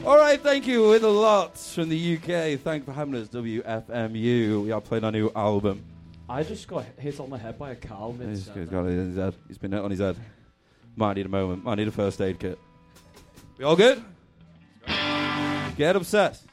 All right, thank you. With a lot from the UK. Thank you for having us, WFMU. We are playing our new album. I just got hit on the head by a cow. He's got it in his head. He's been hit on his head. Might need a moment. Might need a first aid kit. We all good? Get obsessed.